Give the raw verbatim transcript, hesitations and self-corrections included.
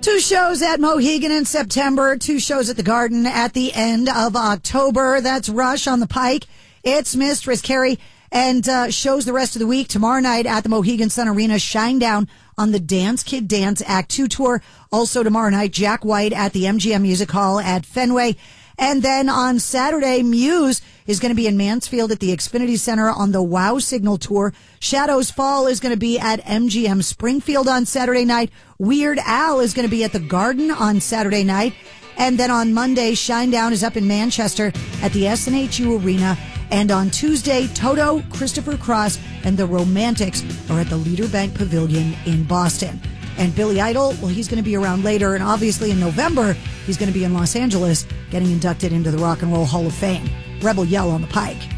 Two shows at Mohegan in September, two shows at the Garden at the end of October. That's Rush on the Pike. It's Mistress Carrie, and uh, shows the rest of the week. Tomorrow night at the Mohegan Sun Arena, Shinedown on the Dance Kid Dance Act two tour. Also tomorrow night, Jack White at the M G M Music Hall at Fenway. And then on Saturday, Muse is going to be in Mansfield at the Xfinity Center on the Wow Signal Tour. Shadows Fall is going to be at M G M Springfield on Saturday night. Weird Al is going to be at the Garden on Saturday night. And then on Monday, Shinedown is up in Manchester at the S N H U Arena. And on Tuesday, Toto, Christopher Cross, and the Romantics are at the Leader Bank Pavilion in Boston. And Billy Idol, well, he's going to be around later. And obviously in November, he's going to be in Los Angeles getting inducted into the Rock and Roll Hall of Fame. Rebel Yell on the Pike.